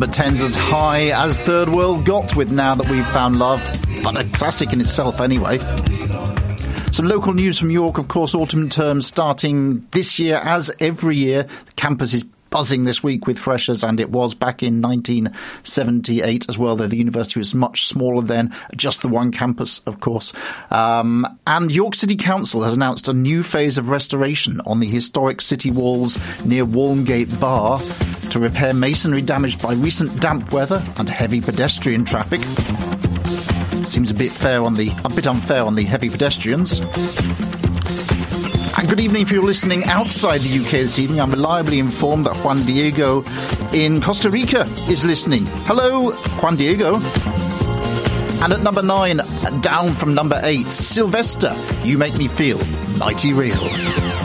attends as high as Third World got with Now That We've Found Love, but a classic in itself anyway. Some local news from York, of course, autumn term starting this year as every year. The campus is buzzing this week with freshers, and it was back in 1978 as well, though the university was much smaller then, just the one campus, of course. And York City Council has announced a new phase of restoration on the historic city walls near Walmgate Bar to repair masonry damaged by recent damp weather and heavy pedestrian traffic. Seems a bit unfair on the heavy pedestrians. And good evening if you're listening outside the UK this evening. I'm reliably informed that Juan Diego in Costa Rica is listening. Hello, Juan Diego. And at number 9, down from number 8, Sylvester, You Make Me Feel Mighty Real.